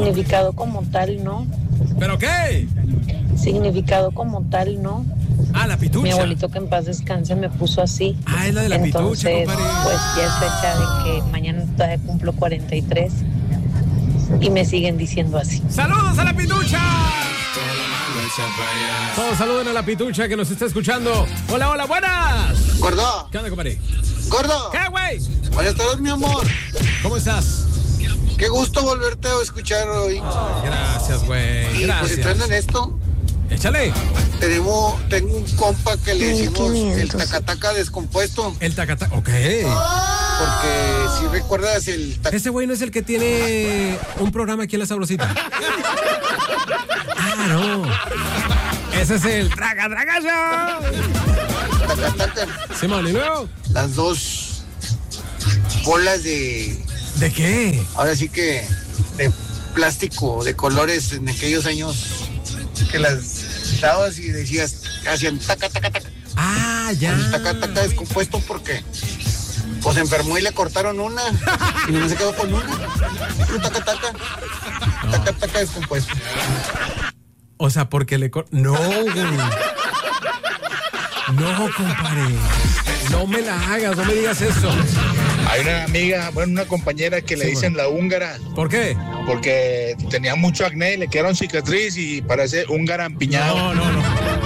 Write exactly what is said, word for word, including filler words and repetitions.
Significado como tal, no. ¿Pero qué? Significado como tal, no. Ah, la pitucha. Mi abuelito, que en paz descanse, me puso así. Ah, es la de la Entonces, pitucha, compadre. pues ya es fecha de que mañana todavía cumplo cuarenta y tres y me siguen diciendo así. ¡Saludos a la pitucha! Todos saluden a la pitucha que nos está escuchando. Hola, hola, buenas. Gordo. ¿Qué onda, compadre? Gordo. ¿Qué, güey? Buenas tardes, mi amor. ¿Cómo estás? Qué gusto volverte a escuchar hoy. Gracias, güey. Y Gracias. pues entrando en esto, échale. Tenemos, tengo un compa que le decimos el tacataca descompuesto. El tacataca, ok. Porque si recuerdas el tac... Ese güey no es el que tiene un programa aquí en La Sabrosita. Ah, no. Ese es el traga, traga, show. Tacataca. Simón, ¿y luego? Las dos bolas de... ¿De qué? Ahora sí que de plástico, de colores en aquellos años que las dabas y decías, hacían taca, taca, taca. Ah, ya. El taca, taca descompuesto porque pues se enfermó y le cortaron una y no se quedó con una. Taca, taca. Taca, taca descompuesto. O sea, porque le cor... No, güey. No, compadre. No me la hagas, no me digas eso. Hay una amiga, bueno, una compañera que le sí, dicen bueno. La húngara. ¿Por qué? Porque tenía mucho acné, le quedaron cicatriz y parece húngara empiñado. No, no, no.